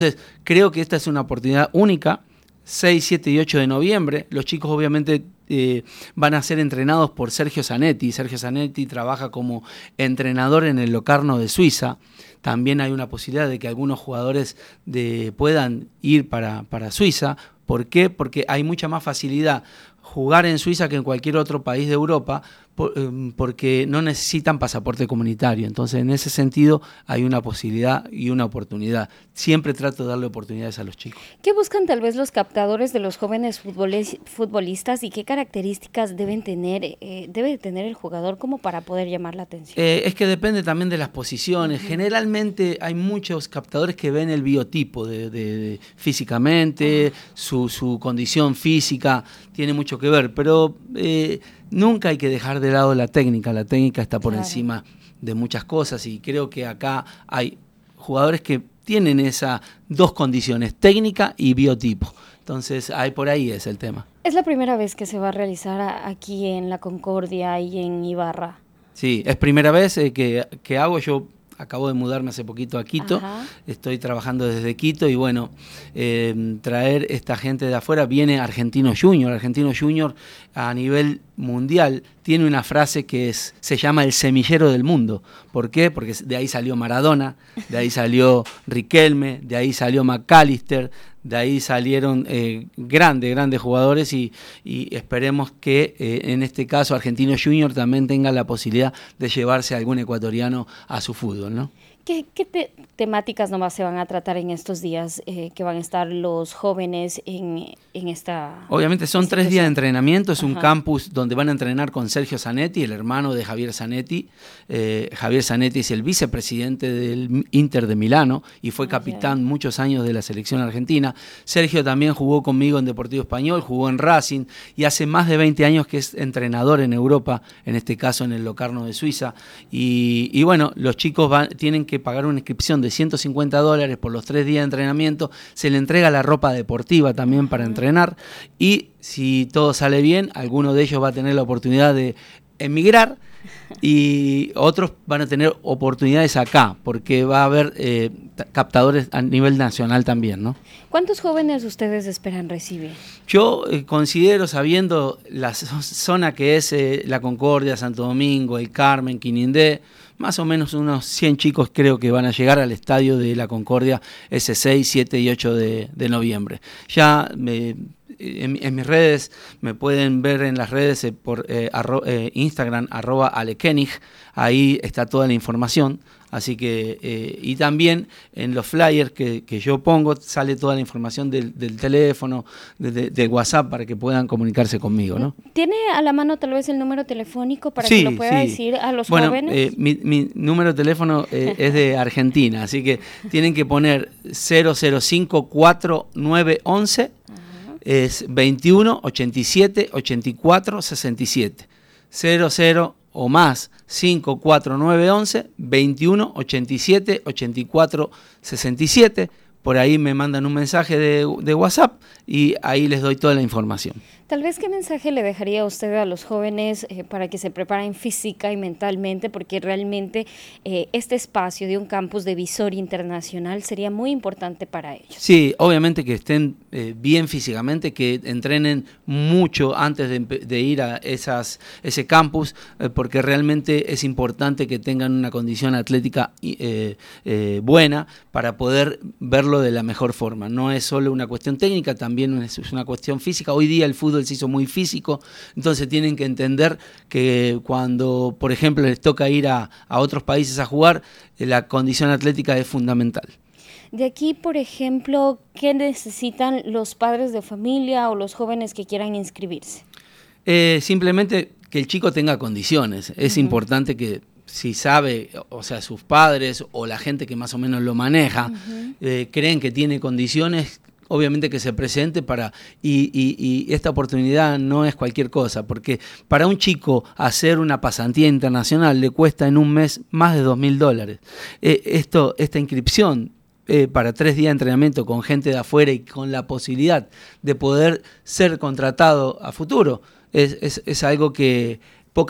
Creo que esta es una oportunidad única, 6, 7 y 8 de noviembre. Los chicos obviamente van a ser entrenados por Sergio Zanetti. Sergio Zanetti trabaja como entrenador en el Locarno de Suiza. También hay una posibilidad de que algunos jugadores puedan ir para Suiza. ¿Por qué? Porque hay mucha más facilidad jugar en Suiza que en cualquier otro país de Europa, porque no necesitan pasaporte comunitario. Entonces, en ese sentido, hay una posibilidad y una oportunidad. Siempre trato de darle oportunidades a los chicos. ¿Qué buscan tal vez los captadores de los jóvenes futbolistas y qué características debe tener el jugador como para poder llamar la atención? Es que depende también de las posiciones. Generalmente hay muchos captadores que ven el biotipo de físicamente, su condición física tiene mucho que ver, pero nunca hay que dejar de lado la técnica. La técnica está por encima de muchas cosas y creo que acá hay jugadores que tienen esas dos condiciones, técnica y biotipo. Entonces, por ahí es el tema. ¿Es la primera vez que se va a realizar aquí en La Concordia y en Ibarra? Sí, es primera vez que hago. Yo acabo de mudarme hace poquito a Quito. Ajá. Estoy trabajando desde Quito y bueno, traer esta gente de afuera. Viene Argentino Junior. Argentino Junior a nivel mundial tiene una frase que se llama el semillero del mundo. ¿Por qué? Porque de ahí salió Maradona, de ahí salió Riquelme, de ahí salió McAllister, de ahí salieron grandes jugadores y esperemos que en este caso Argentino Junior también tenga la posibilidad de llevarse a algún ecuatoriano a su fútbol, ¿no? ¿Qué temáticas nomás se van a tratar en estos días que van a estar los jóvenes en esta? Obviamente son 3 días de entrenamiento, es un Ajá. campus donde van a entrenar con Sergio Zanetti, el hermano de Javier Zanetti. Javier Zanetti es el vicepresidente del Inter de Milano y fue capitán muchos años de la selección argentina. Sergio también jugó conmigo en Deportivo Español, jugó en Racing y hace más de 20 años que es entrenador en Europa, en este caso en el Locarno de Suiza. Y bueno, los chicos tienen que pagar una inscripción de $150 por los 3 días de entrenamiento. Se le entrega la ropa deportiva también para entrenar y si todo sale bien, alguno de ellos va a tener la oportunidad de emigrar y otros van a tener oportunidades acá porque va a haber captadores a nivel nacional también, ¿no? ¿Cuántos jóvenes ustedes esperan recibir? Yo considero, sabiendo la zona que es La Concordia, Santo Domingo, El Carmen, Quinindé, más o menos unos 100 chicos creo que van a llegar al estadio de La Concordia ese 6, 7 y 8 de noviembre. Ya en mis redes, me pueden ver en las redes por Instagram, @alekenig, ahí está toda la información. Así que, y también en los flyers que yo pongo, sale toda la información del teléfono, del WhatsApp, para que puedan comunicarse conmigo, ¿no? ¿Tiene a la mano tal vez el número telefónico para que lo pueda decir a los jóvenes? Mi número de teléfono es de Argentina, así que tienen que poner 005-4911, es 21 87 84 67, 00 o más 54911 21 87 84 67. Por ahí me mandan un mensaje de WhatsApp y ahí les doy toda la información. Tal vez, ¿qué mensaje le dejaría usted a los jóvenes para que se preparen física y mentalmente? Porque realmente este espacio de un campus de Visor Internacional sería muy importante para ellos. Sí, obviamente que estén bien físicamente, que entrenen mucho antes de ir a ese campus, porque realmente es importante que tengan una condición atlética buena para poder verlo de la mejor forma. No es solo una cuestión técnica, también es una cuestión física. Hoy día el fútbol se hizo muy físico, entonces tienen que entender que cuando, por ejemplo, les toca ir a otros países a jugar, la condición atlética es fundamental. De aquí, por ejemplo, ¿qué necesitan los padres de familia o los jóvenes que quieran inscribirse? Simplemente que el chico tenga condiciones. Es importante que, si sabe, o sea, sus padres o la gente que más o menos lo maneja, creen que tiene condiciones, obviamente que se presente y esta oportunidad no es cualquier cosa, porque para un chico hacer una pasantía internacional le cuesta en un mes más de $2.000. Esta inscripción para 3 días de entrenamiento con gente de afuera y con la posibilidad de poder ser contratado a futuro, es algo que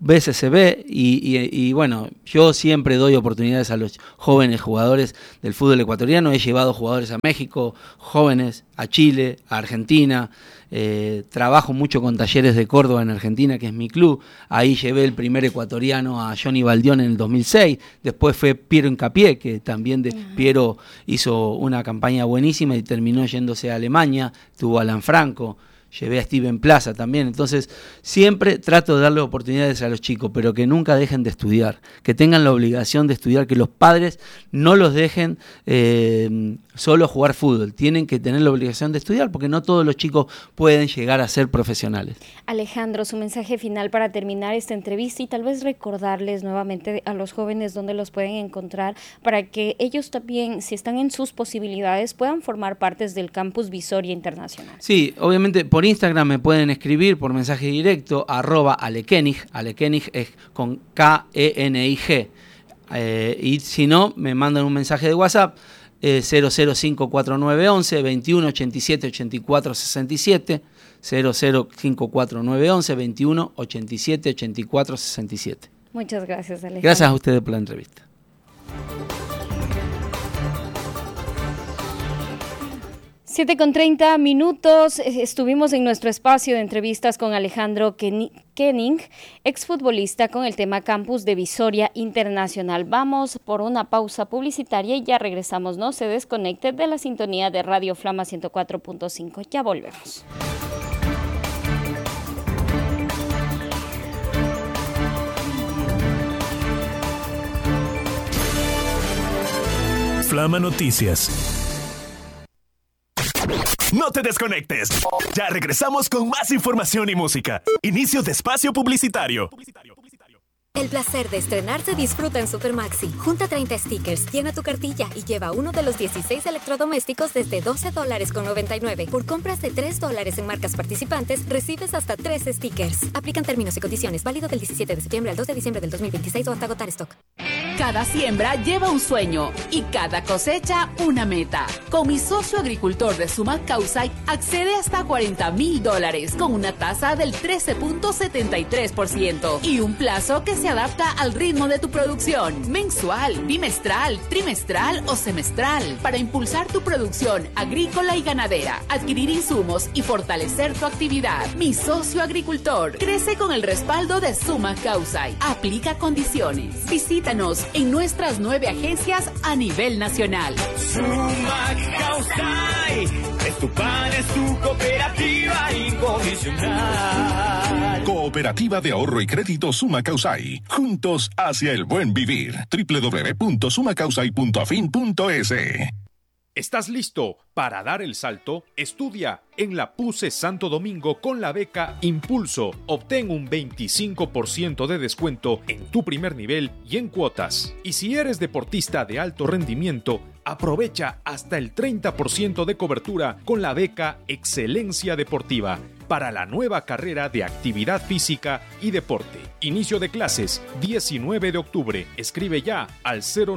veces se ve y bueno, yo siempre doy oportunidades a los jóvenes jugadores del fútbol ecuatoriano. He llevado jugadores a México, jóvenes, a Chile, a Argentina. Trabajo mucho con Talleres de Córdoba en Argentina, que es mi club. Ahí llevé el primer ecuatoriano a Johnny Baldión en el 2006. Después fue Piero Hincapié, que también Piero hizo una campaña buenísima y terminó yéndose a Alemania. Tuvo a Alan Franco. Llevé a Steven Plaza también. Entonces siempre trato de darle oportunidades a los chicos, pero que nunca dejen de estudiar, que tengan la obligación de estudiar, que los padres no los dejen solo jugar fútbol. Tienen que tener la obligación de estudiar, porque no todos los chicos pueden llegar a ser profesionales. Alejandro, su mensaje final para terminar esta entrevista y tal vez recordarles nuevamente a los jóvenes dónde los pueden encontrar para que ellos también, si están en sus posibilidades, puedan formar parte del Campus Visoria Internacional. Sí, obviamente por Instagram me pueden escribir por mensaje directo, @alekenig, Alekenig es con K-E-N-I-G, y si no, me mandan un mensaje de WhatsApp, 005491 21 87 84 67, 005491 21 87 84 67. Muchas gracias, Alejandro. Gracias a ustedes por la entrevista. 7:30 estuvimos en nuestro espacio de entrevistas con Alejandro Koenig, exfutbolista, con el tema Campus de Visoria Internacional. Vamos por una pausa publicitaria y ya regresamos. No se desconecte de la sintonía de Radio Flama 104.5. Ya volvemos. Flama Noticias. No te desconectes. Ya regresamos con más información y música. Inicio de espacio publicitario. El placer de estrenar se disfruta en Supermaxi. Junta 30 stickers, llena tu cartilla y lleva uno de los 16 electrodomésticos desde $12.99. Por compras de $3 en marcas participantes, recibes hasta 3 stickers. Aplican términos y condiciones. Válido del 17 de septiembre al 2 de diciembre del 2026 o hasta agotar stock. Cada siembra lleva un sueño y cada cosecha una meta. Con mi socio agricultor de Sumac Causay accede hasta $40,000 con una tasa del 13.73% y un plazo que se adapta al ritmo de tu producción, mensual, bimestral, trimestral o semestral, para impulsar tu producción agrícola y ganadera, adquirir insumos y fortalecer tu actividad. Mi socio agricultor crece con el respaldo de Sumac Causay. Aplica condiciones. Visítanos en nuestras 9 agencias a nivel nacional. Sumac Causay, es tu pan, es tu cooperativa incondicional. Cooperativa de Ahorro y Crédito Sumac Causay. Juntos hacia el buen vivir. www.sumacausay.afin.es. ¿Estás listo para dar el salto? Estudia en la PUCE Santo Domingo con la beca Impulso. Obtén un 25% de descuento en tu primer nivel y en cuotas. Y si eres deportista de alto rendimiento, aprovecha hasta el 30% de cobertura con la beca Excelencia Deportiva para la nueva carrera de actividad física y deporte. Inicio de clases 19 de octubre. Escribe ya al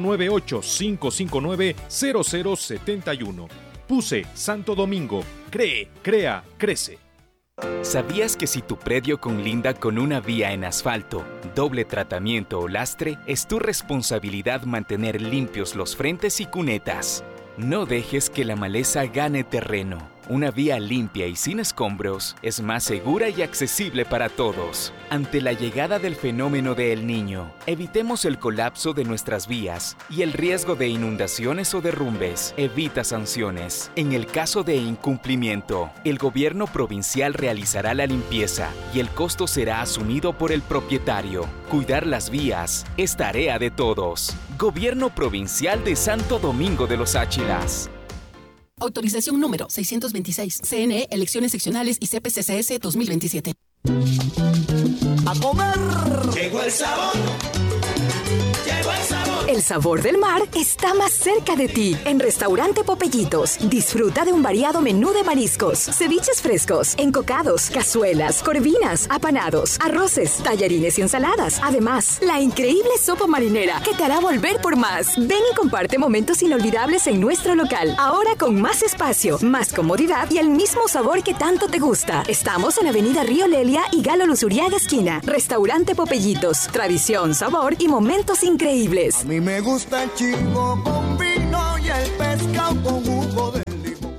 098-559-0071. PUCE Santo Domingo. Cree, crea, crece. ¿Sabías que si tu predio colinda con una vía en asfalto, doble tratamiento o lastre, es tu responsabilidad mantener limpios los frentes y cunetas? No dejes que la maleza gane terreno. Una vía limpia y sin escombros es más segura y accesible para todos. Ante la llegada del fenómeno de El Niño, evitemos el colapso de nuestras vías y el riesgo de inundaciones o derrumbes. Evita sanciones. En el caso de incumplimiento, el gobierno provincial realizará la limpieza y el costo será asumido por el propietario. Cuidar las vías es tarea de todos. Gobierno Provincial de Santo Domingo de los Áchilas. Autorización número 626. CNE, Elecciones Seccionales y CPCCS 2027. ¡A comer! Llegó el sabor. Llegó el sabor. El sabor del mar está más cerca de ti. En Restaurante Popellitos, disfruta de un variado menú de mariscos, ceviches frescos, encocados, cazuelas, corvinas, apanados, arroces, tallarines y ensaladas. Además, la increíble sopa marinera que te hará volver por más. Ven y comparte momentos inolvidables en nuestro local. Ahora con más espacio, más comodidad y el mismo sabor que tanto te gusta. Estamos en Avenida Río Lelia y Galo Luzuriaga esquina. Restaurante Popellitos. Tradición, sabor y momentos increíbles. A mí me gusta el chico con vino y el pescado con jugo de limón.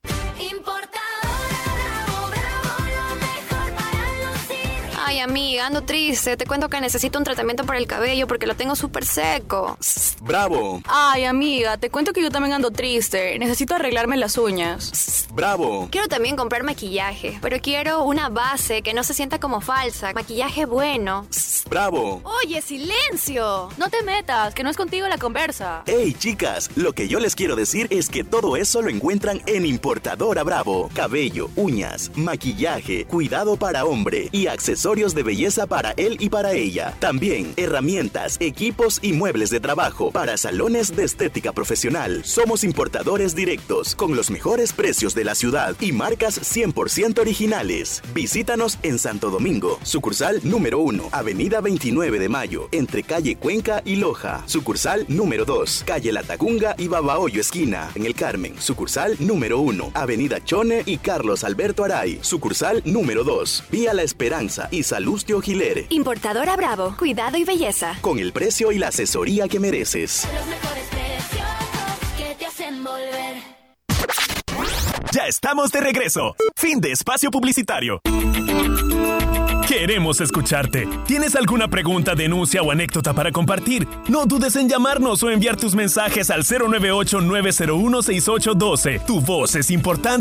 Ay, amiga, ando triste. Te cuento que necesito un tratamiento para el cabello porque lo tengo súper seco. ¡Bravo! Ay, amiga, te cuento que yo también ando triste. Necesito arreglarme las uñas. ¡Bravo! Quiero también comprar maquillaje, pero quiero una base que no se sienta como falsa. Maquillaje bueno. ¡Bravo! Oye, silencio. No te metas, que no es contigo la conversa. ¡Hey, chicas! Lo que yo les quiero decir es que todo eso lo encuentran en Importadora Bravo. Cabello, uñas, maquillaje, cuidado para hombre y accesorios de belleza para él y para ella. También herramientas, equipos y muebles de trabajo para salones de estética profesional. Somos importadores directos con los mejores precios de la ciudad y marcas 100% originales. Visítanos en Santo Domingo, sucursal número 1, Avenida 29 de Mayo, entre calle Cuenca y Loja. Sucursal número 2, calle La Tacunga y Babahoyo esquina, en el Carmen. Sucursal número 1, Avenida Chone y Carlos Alberto Aray. Sucursal número 2, Vía La Esperanza y Salustio Giler. Importadora Bravo, cuidado y belleza. Con el precio y la asesoría que mereces. Los mejores precios que te hacen volver. Ya estamos de regreso. Fin de espacio publicitario. Queremos escucharte. ¿Tienes alguna pregunta, denuncia o anécdota para compartir? No dudes en llamarnos o enviar tus mensajes al 098-901-6812. Tu voz es importante.